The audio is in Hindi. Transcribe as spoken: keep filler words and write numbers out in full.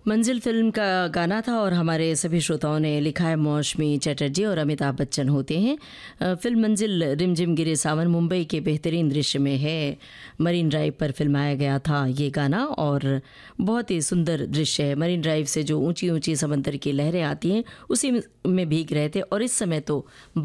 मंजिल फिल्म का गाना था और हमारे सभी श्रोताओं ने लिखा है मौसमी चटर्जी और अमिताभ बच्चन होते हैं। अ, फिल्म मंजिल रिमझिम गिरे सावन मुंबई के बेहतरीन दृश्य में है। मरीन ड्राइव पर फिल्माया गया था ये गाना और बहुत ही सुंदर दृश्य है। मरीन ड्राइव से जो ऊंची ऊंची समंदर की लहरें आती हैं उसी में में भीग रहे थे और इस समय तो